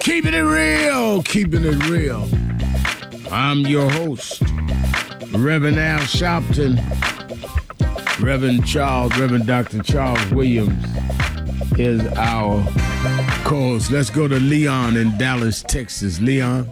Keeping it real, keeping it real. I'm your host, Reverend Al Sharpton, Reverend Dr. Charles Williams is our co-host. Let's go to Leon in Dallas, Texas. Leon?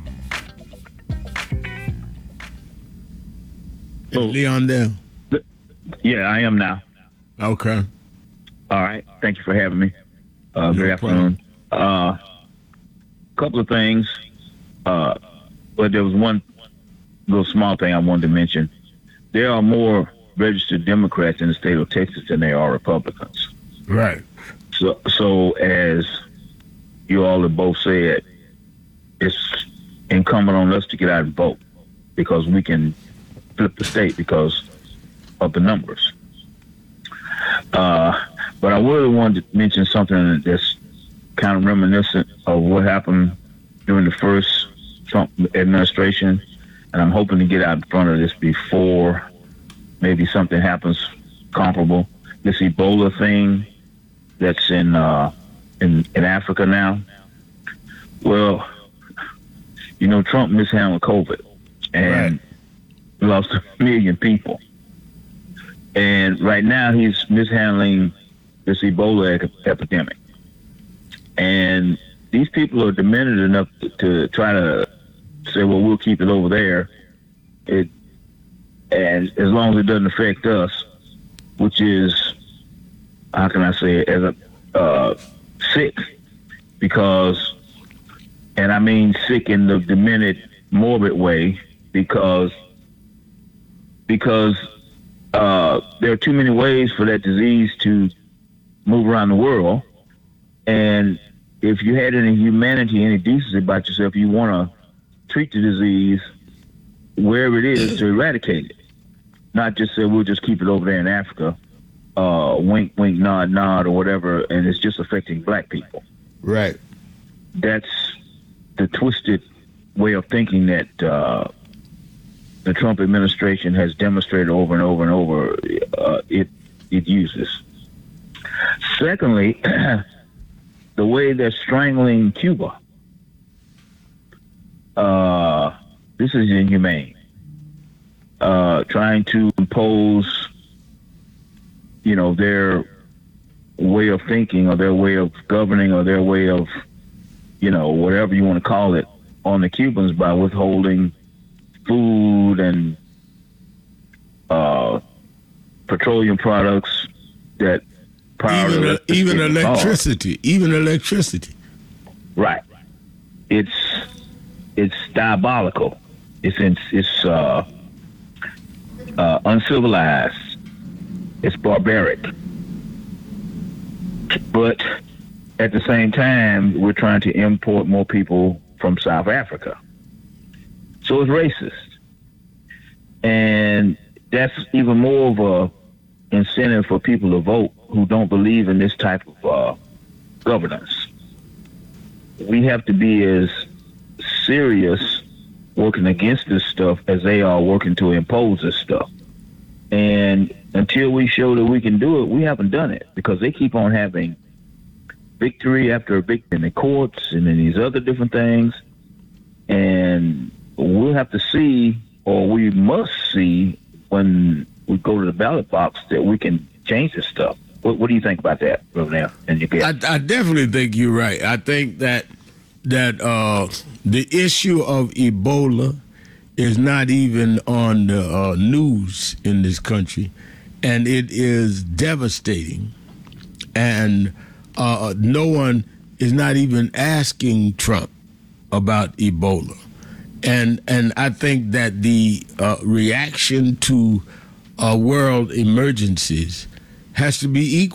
Is Leon there? Yeah, I am now. Okay. All right. Thank you for having me. Good afternoon. Couple of things. But there was one little small thing I wanted to mention. There are more registered Democrats in the state of Texas than there are Republicans. Right. So as you all have both said, it's incumbent on us to get out and vote because we can flip the state because of the numbers. But I really wanted to mention something that's kind of reminiscent of what happened during the first Trump administration, and I'm hoping to get out in front of this before maybe something happens comparable. This Ebola thing that's in Africa now. Well, you know, Trump mishandled COVID and lost 1 million people. And right now he's mishandling this Ebola epidemic. And these people are demented enough to try to say, well, we'll keep it over there. And as long as it doesn't affect us, which is, how can I say it, as a sick, because, and I mean sick in the demented, morbid way, because there are too many ways for that disease to move around the world. And if you had any humanity, any decency about yourself, you want to treat the disease wherever it is to eradicate it. Not just say, we'll just keep it over there in Africa, wink, wink, nod, nod, or whatever, and it's just affecting black people. Right. That's the twisted way of thinking that the Trump administration has demonstrated over and over and over it uses. Secondly, the way they're strangling Cuba. This is inhumane. Trying to impose, you know, their way of thinking or their way of governing or their way of, you know, whatever you want to call it, on the Cubans by withholding food and petroleum products that even electricity. Right. It's diabolical. It's uncivilized. It's barbaric. But at the same time, we're trying to import more people from South Africa. So it's racist. And that's even more of a incentive for people to vote who don't believe in this type of governance. We have to be as serious working against this stuff as they are working to impose this stuff. And until we show that we can do it, we haven't done it because they keep on having victory after victory in the courts and in these other different things. And we'll have to see, or we must see when we go to the ballot box, that we can change this stuff. What do you think about that, Reverend? I definitely think you're right. I think that the issue of Ebola is not even on the news in this country, and it is devastating. And no one is not even asking Trump about Ebola. And I think that the reaction to world emergencies has to be equal.